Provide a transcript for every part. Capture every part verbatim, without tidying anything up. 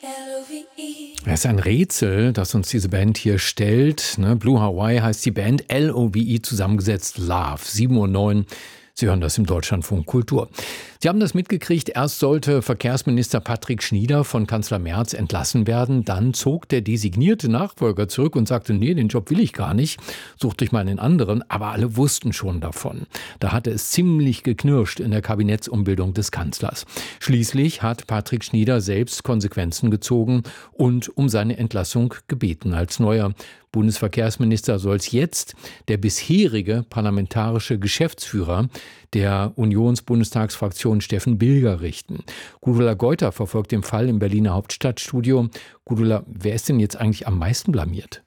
Es ist ein Rätsel, das uns diese Band hier stellt. Ne? Blue Hawaii heißt die Band, L O V E zusammengesetzt, Love. sieben Uhr neun. Sie hören das im Deutschlandfunk Kultur. Sie haben das mitgekriegt, erst sollte Verkehrsminister Patrick Schnieder von Kanzler Merz entlassen werden. Dann zog der designierte Nachfolger zurück und sagte, nee, den Job will ich gar nicht, sucht euch mal einen anderen. Aber alle wussten schon davon. Da hatte es ziemlich geknirscht in der Kabinettsumbildung des Kanzlers. Schließlich hat Patrick Schnieder selbst Konsequenzen gezogen und um seine Entlassung gebeten. Als neuer Bundesverkehrsminister soll es jetzt der bisherige parlamentarische Geschäftsführer der Unionsbundestagsfraktion Steffen Bilger richten. Gudula Geuter verfolgt den Fall im Berliner Hauptstadtstudio. Gudula, wer ist denn jetzt eigentlich am meisten blamiert?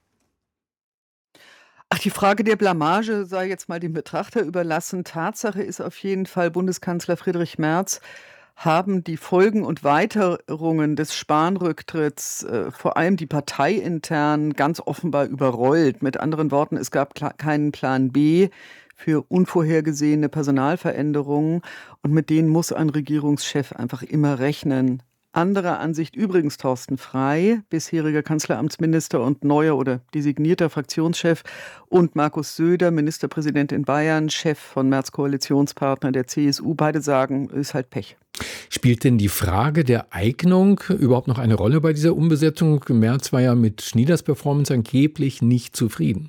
Ach, die Frage der Blamage sei jetzt mal dem Betrachter überlassen. Tatsache ist auf jeden Fall, Bundeskanzler Friedrich Merz haben die Folgen und Weiterungen des Spahn-Rücktritts, äh, vor allem die parteiintern, ganz offenbar überrollt. Mit anderen Worten, es gab kla- keinen Plan B für unvorhergesehene Personalveränderungen und mit denen muss ein Regierungschef einfach immer rechnen. Anderer Ansicht übrigens Thorsten Frey, bisheriger Kanzleramtsminister und neuer oder designierter Fraktionschef, und Markus Söder, Ministerpräsident in Bayern, Chef von Merz Koalitionspartner der C S U. Beide sagen, ist halt Pech. Spielt denn die Frage der Eignung überhaupt noch eine Rolle bei dieser Umbesetzung? Merz war ja mit Schnieders Performance angeblich nicht zufrieden.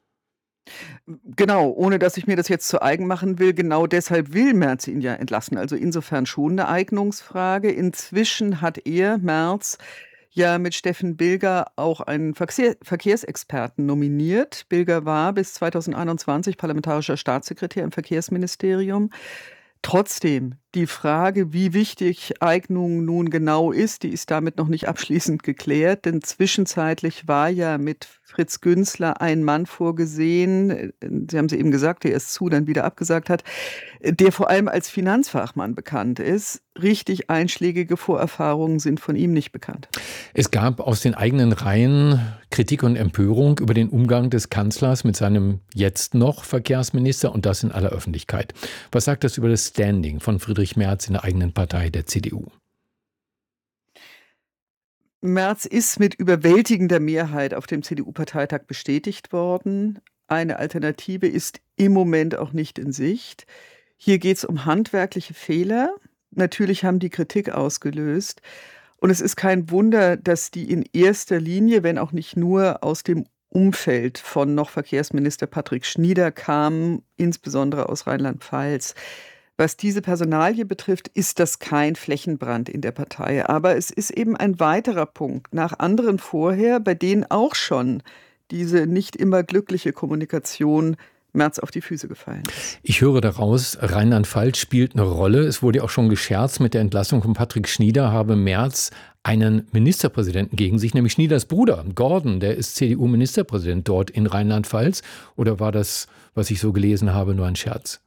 Genau, ohne dass ich mir das jetzt zu eigen machen will, genau deshalb will Merz ihn ja entlassen. Also insofern schon eine Eignungsfrage. Inzwischen hat er, Merz, ja mit Steffen Bilger auch einen Verkehr- Verkehrsexperten nominiert. Bilger war bis zweitausendeinundzwanzig parlamentarischer Staatssekretär im Verkehrsministerium. Trotzdem, die Frage, wie wichtig Eignung nun genau ist, die ist damit noch nicht abschließend geklärt, denn zwischenzeitlich war ja mit Fritz Günzler ein Mann vorgesehen, Sie haben es eben gesagt, der erst zu, dann wieder abgesagt hat, der vor allem als Finanzfachmann bekannt ist. Richtig einschlägige Vorerfahrungen sind von ihm nicht bekannt. Es gab aus den eigenen Reihen Kritik und Empörung über den Umgang des Kanzlers mit seinem jetzt noch Verkehrsminister und das in aller Öffentlichkeit. Was sagt das über das Standing von Friedrich Merz in der eigenen Partei, der C D U? Merz ist mit überwältigender Mehrheit auf dem C D U-Parteitag bestätigt worden. Eine Alternative ist im Moment auch nicht in Sicht. Hier geht es um handwerkliche Fehler. Natürlich haben die Kritik ausgelöst. Und es ist kein Wunder, dass die in erster Linie, wenn auch nicht nur, aus dem Umfeld von noch Verkehrsminister Patrick Schnieder kamen, insbesondere aus Rheinland-Pfalz. Was diese Personalie betrifft, ist das kein Flächenbrand in der Partei. Aber es ist eben ein weiterer Punkt nach anderen vorher, bei denen auch schon diese nicht immer glückliche Kommunikation Merz auf die Füße gefallen ist. Ich höre daraus, Rheinland-Pfalz spielt eine Rolle. Es wurde ja auch schon gescherzt, mit der Entlassung von Patrick Schnieder habe Merz einen Ministerpräsidenten gegen sich, nämlich Schnieders Bruder, Gordon, der ist C D U-Ministerpräsident dort in Rheinland-Pfalz. Oder war das, was ich so gelesen habe, nur ein Scherz?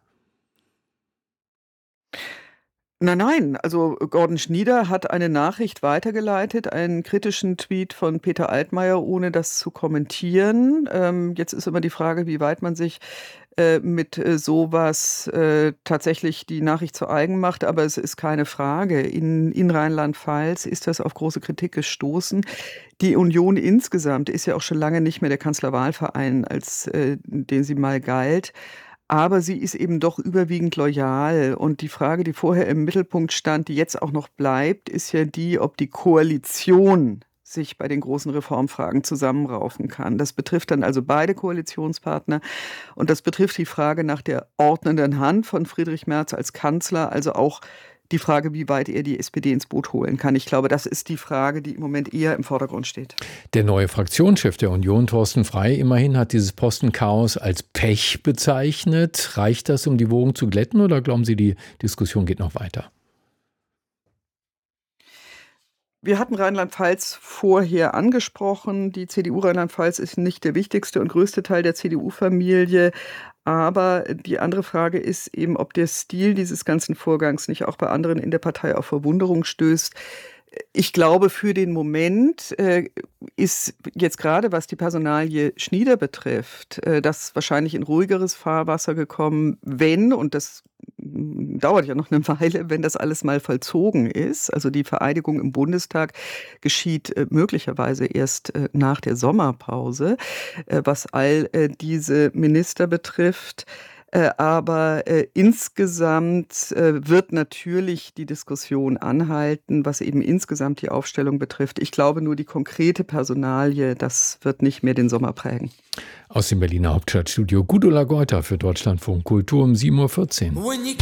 Nein, nein, also Gordon Schnieder hat eine Nachricht weitergeleitet, einen kritischen Tweet von Peter Altmaier, ohne das zu kommentieren. Ähm, jetzt ist immer die Frage, wie weit man sich äh, mit äh, sowas äh, tatsächlich die Nachricht zu eigen macht. Aber es ist keine Frage. In, in Rheinland-Pfalz ist das auf große Kritik gestoßen. Die Union insgesamt ist ja auch schon lange nicht mehr der Kanzlerwahlverein, als äh, den sie mal galt. Aber sie ist eben doch überwiegend loyal. Und die Frage, die vorher im Mittelpunkt stand, die jetzt auch noch bleibt, ist ja die, ob die Koalition sich bei den großen Reformfragen zusammenraufen kann. Das betrifft dann also beide Koalitionspartner. Und das betrifft die Frage nach der ordnenden Hand von Friedrich Merz als Kanzler, also auch die Frage, wie weit er die S P D ins Boot holen kann. Ich glaube, das ist die Frage, die im Moment eher im Vordergrund steht. Der neue Fraktionschef der Union, Thorsten Frey, immerhin hat dieses Postenchaos als Pech bezeichnet. Reicht das, um die Wogen zu glätten, oder glauben Sie, die Diskussion geht noch weiter? Wir hatten Rheinland-Pfalz vorher angesprochen. Die C D U Rheinland-Pfalz ist nicht der wichtigste und größte Teil der C D U-Familie. Aber die andere Frage ist eben, ob der Stil dieses ganzen Vorgangs nicht auch bei anderen in der Partei auf Verwunderung stößt. Ich glaube, für den Moment äh, ist jetzt gerade, was die Personalie Schnieder betrifft, äh, das wahrscheinlich in ruhigeres Fahrwasser gekommen, wenn, und das dauert ja noch eine Weile, wenn das alles mal vollzogen ist. Also die Vereidigung im Bundestag geschieht äh, möglicherweise erst äh, nach der Sommerpause, äh, was all äh, diese Minister betrifft. Äh, aber äh, insgesamt äh, wird natürlich die Diskussion anhalten, was eben insgesamt die Aufstellung betrifft. Ich glaube nur, die konkrete Personalie, das wird nicht mehr den Sommer prägen. Aus dem Berliner Hauptstadtstudio Gudula Geuter für Deutschlandfunk Kultur um sieben Uhr vierzehn.